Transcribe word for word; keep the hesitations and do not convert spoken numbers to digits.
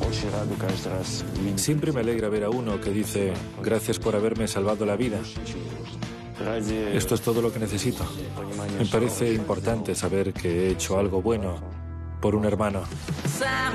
Siempre me alegra ver a uno que dice, gracias por haberme salvado la vida. Esto es todo lo que necesito. Me parece importante saber que he hecho algo bueno por un hermano.